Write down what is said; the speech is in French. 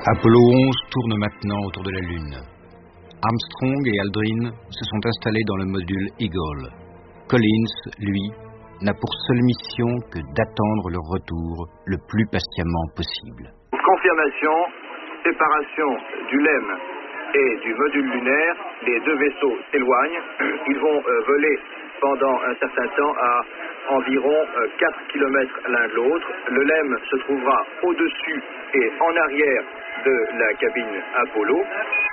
Apollo 11 tourne maintenant autour de la Lune. Armstrong et Aldrin se sont installés dans le module Eagle. Collins, lui, n'a pour seule mission que d'attendre leur retour le plus patiemment possible. Confirmation, séparation du LEM et du module lunaire. Les deux vaisseaux s'éloignent. Ils vont voler pendant un certain temps à environ 4 km l'un de l'autre. Le LEM se trouvera au-dessus et en arrière de la cabine Apollo.